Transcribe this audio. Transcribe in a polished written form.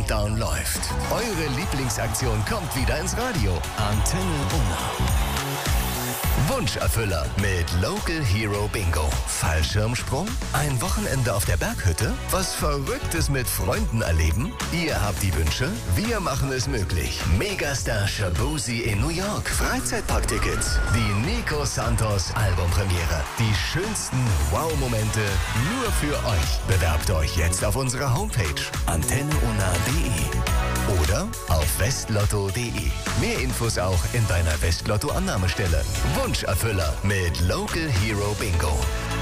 Countdown läuft. Eure Lieblingsaktion kommt wieder ins Radio. Antenne Unna. Wunscherfüller mit Local Hero Bingo. Fallschirmsprung? Ein Wochenende auf der Berghütte? Was Verrücktes mit Freunden erleben? Ihr habt die Wünsche? Wir machen es möglich. Megastar Shaboozey in New York. Freizeitparktickets. Die Nico Santos Albumpremiere. Die schönsten Wow-Momente nur für euch. Bewerbt euch jetzt auf unserer Homepage antenneunna.de oder auf westlotto.de. Mehr Infos auch in deiner Westlotto-Annahmestelle. Wunscherfüller mit Local Hero Bingo.